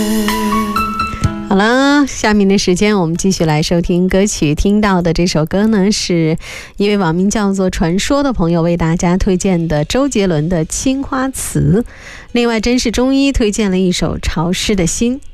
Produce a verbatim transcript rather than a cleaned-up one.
好了，下面的时间我们继续来收听歌曲。听到的这首歌呢，是一位网名叫做传说的朋友为大家推荐的周杰伦的《青花瓷》。另外真是中医推荐了一首潮湿的心。